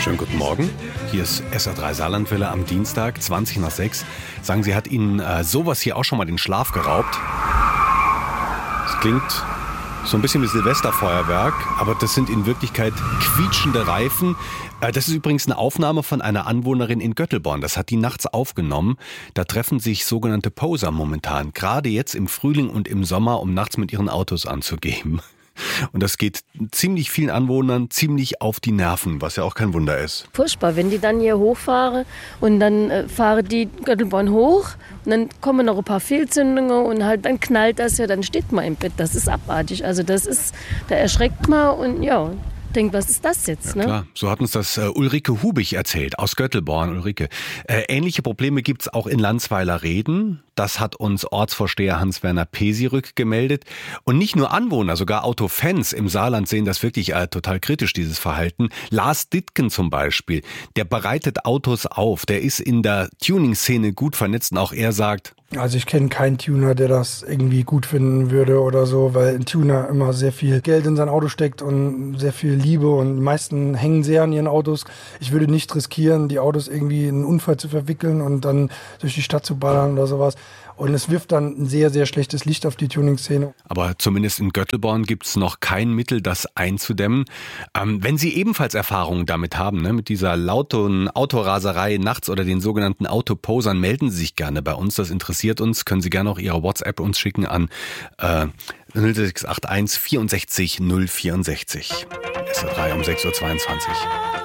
Schönen guten Morgen. Hier ist SR3 Saarlandwelle am Dienstag, 20 nach 6. Sagen Sie, hat Ihnen sowas hier auch schon mal den Schlaf geraubt? Das klingt so ein bisschen wie Silvesterfeuerwerk, aber das sind in Wirklichkeit quietschende Reifen. Das ist übrigens eine Aufnahme von einer Anwohnerin in Göttelborn. Das hat die nachts aufgenommen. Da treffen sich sogenannte Poser momentan, gerade jetzt im Frühling und im Sommer, um nachts mit ihren Autos anzugeben. Und das geht ziemlich vielen Anwohnern ziemlich auf die Nerven, was ja auch kein Wunder ist. Furchtbar, wenn die dann hier hochfahren und dann fahren die Göttelborn hoch und dann kommen noch ein paar Fehlzündungen und halt dann knallt das ja, dann steht man im Bett. Das ist abartig. Also da erschreckt man und ja, denkt, was ist das jetzt? Ja, klar. So hat uns das Ulrike Hubich erzählt aus Göttelborn. Ulrike, ähnliche Probleme gibt's auch in Landsweiler-Reden. Das hat uns Ortsvorsteher Hans-Werner Pesi rückgemeldet. Und nicht nur Anwohner, sogar Autofans im Saarland sehen das wirklich total kritisch, dieses Verhalten. Lars Dittgen zum Beispiel, der bereitet Autos auf. Der ist in der Tuning-Szene gut vernetzt und auch er sagt: Also ich kenne keinen Tuner, der das irgendwie gut finden würde oder so, weil ein Tuner immer sehr viel Geld in sein Auto steckt und sehr viel Liebe und die meisten hängen sehr an ihren Autos. Ich würde nicht riskieren, die Autos irgendwie in einen Unfall zu verwickeln und dann durch die Stadt zu ballern oder sowas. Und es wirft dann ein sehr, sehr schlechtes Licht auf die Tuning-Szene. Aber zumindest in Göttelborn gibt es noch kein Mittel, das einzudämmen. Wenn Sie ebenfalls Erfahrungen damit haben, mit dieser lauten Autoraserei nachts oder den sogenannten Autoposern, melden Sie sich gerne bei uns. Das interessiert uns. Können Sie gerne auch Ihre WhatsApp uns schicken an 0681 64 064. SR3 um 6.22 Uhr.